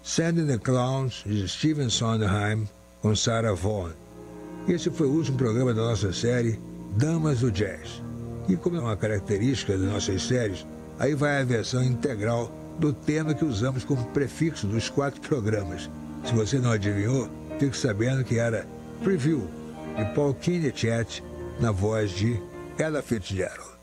Sandy and the Clowns, de Stephen Sondheim, com Sarah Vaughan. Esse foi o último programa da nossa série Damas do Jazz. E como é uma característica das nossas séries, aí vai a versão integral do tema que usamos como prefixo dos 4 programas. Se você não adivinhou, fique sabendo que era Preview, de Paul Kearney-Chet, na voz de Ella Fitzgerald.